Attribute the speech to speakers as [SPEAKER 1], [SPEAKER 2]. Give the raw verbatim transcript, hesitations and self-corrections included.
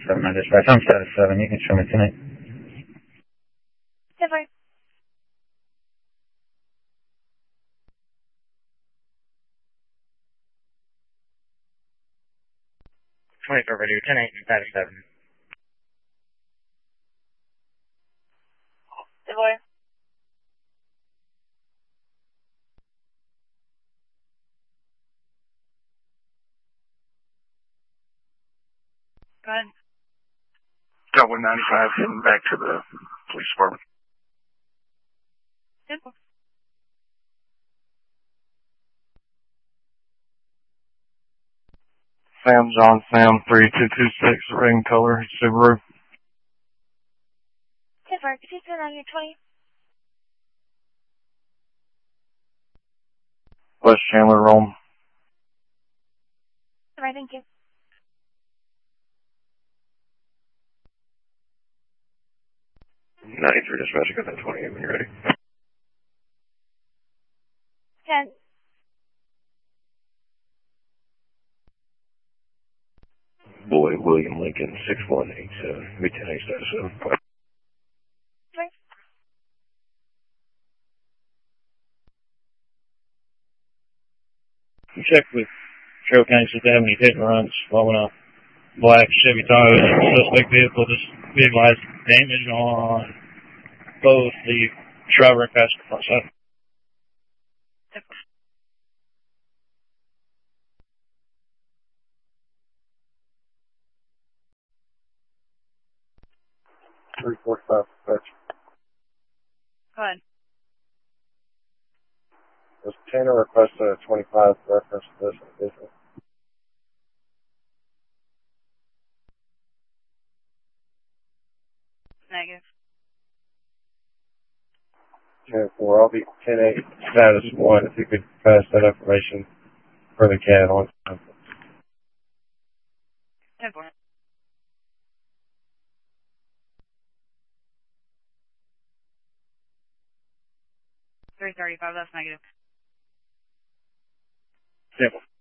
[SPEAKER 1] seven, my dispatch. I'm status seven. You can show me tonight.
[SPEAKER 2] ten four.
[SPEAKER 1] twenty-four Purdue, ten eight, status seven.
[SPEAKER 2] ten four. Go ahead.
[SPEAKER 3] Got one ninety-five heading back to the police department.
[SPEAKER 2] ten four.
[SPEAKER 3] Sam John Sam three two two six, ring color, Subaru.
[SPEAKER 2] ten four. Could you send on your twenty?
[SPEAKER 3] West Chandler, Rome.
[SPEAKER 2] All right, thank you.
[SPEAKER 3] ninety-three dispatch, I got that twenty when you're ready.
[SPEAKER 2] ten.
[SPEAKER 3] Boy, William Lincoln, six one eight seven, be ten eight status seven.
[SPEAKER 2] Three.
[SPEAKER 1] Check with Trail County, see if they have any hit and runs following a black Chevy Tahoe suspect vehicle. This vehicle has damage on both the driver and passenger front side.
[SPEAKER 2] ten four.
[SPEAKER 3] three forty-five dispatch.
[SPEAKER 2] Go ahead.
[SPEAKER 3] Does Tanner request a twenty-five reference to this individual?
[SPEAKER 2] Negative.
[SPEAKER 3] ten four, I'll be ten eight status one, if you could pass that information for the C A D on.
[SPEAKER 2] ten four. three thirty-five, that's negative.
[SPEAKER 1] Simple.